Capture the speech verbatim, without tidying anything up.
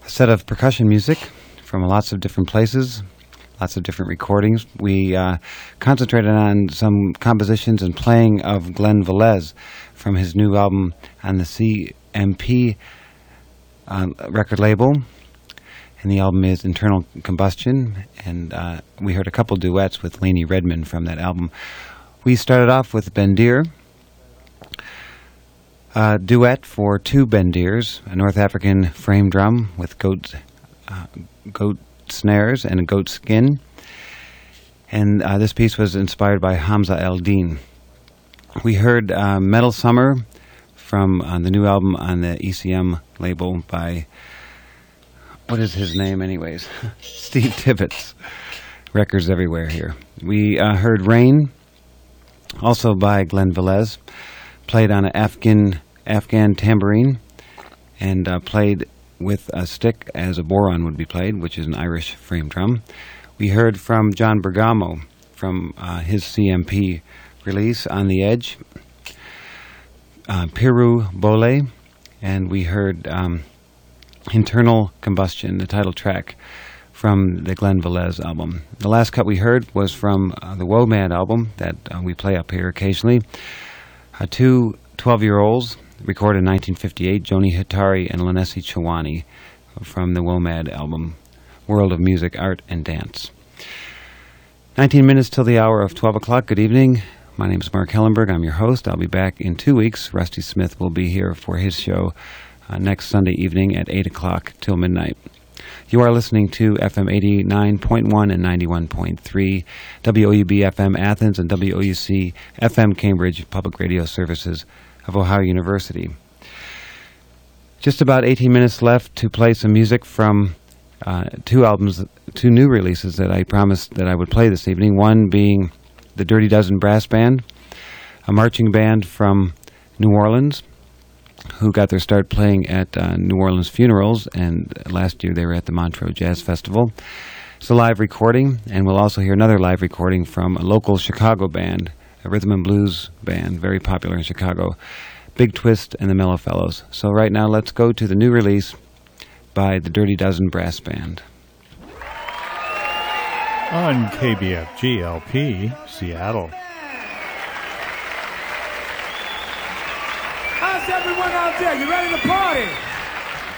a set of percussion music from lots of different places, lots of different recordings. We uh, concentrated on some compositions and playing of Glenn Velez from his new album on the C M P uh, record label. And the album is Internal Combustion, and uh, we heard a couple duets with Laney Redmond from that album. We started off with Bendir, a duet for two Bendirs, a North African frame drum with goat, uh, goat snares and a goat skin. And uh, this piece was inspired by Hamza El-Din. We heard uh, Metal Summer from uh, the new album on the E C M label by... What is his name, anyways? Steve Tibbetts. Records everywhere here. We uh, heard Rain, also by Glenn Velez, played on an Afghan Afghan tambourine, and uh, played with a stick as a boron would be played, which is an Irish frame drum. We heard from John Bergamo from uh, his C M P release, On the Edge, uh, Piru Bole, and we heard... Um, Internal Combustion, the title track from the Glenn Velez album. The last cut we heard was from uh, the WOMAD album that uh, we play up here occasionally. Uh, two twelve-year-olds recorded in nineteen fifty-eight, Joni Hitari and Lanesi Chawani, from the WOMAD album, World of Music, Art, and Dance. nineteen minutes till the hour of twelve o'clock. Good evening. My name is Mark Hellenberg. I'm your host. I'll be back in two weeks. Rusty Smith will be here for his show Uh, next Sunday evening at eight o'clock till midnight. You are listening to F M eighty-nine point one and ninety-one point three, W O U B F M Athens and W O U C F M Cambridge Public Radio Services of Ohio University. Just about eighteen minutes left to play some music from uh, two albums, two new releases that I promised that I would play this evening. One being the Dirty Dozen Brass Band, a marching band from New Orleans, who got their start playing at uh, New Orleans funerals, and last year they were at the Montreux Jazz Festival. It's a live recording, and we'll also hear another live recording from a local Chicago band, a rhythm and blues band, very popular in Chicago, Big Twist and the Mellow Fellows. So right now, let's go to the new release by the Dirty Dozen Brass Band. On K B F G L P, Seattle. Everyone out there, you ready to party?